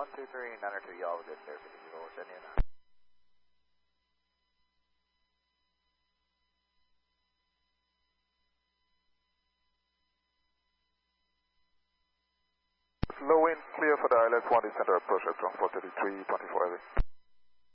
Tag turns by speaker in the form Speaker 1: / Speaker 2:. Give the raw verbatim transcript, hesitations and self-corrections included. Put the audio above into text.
Speaker 1: one two three, nine two, y'all good there, fifty four, sending in.
Speaker 2: Low wind, clear for the I L S one, descender approach at one four three three, twenty-four heavy.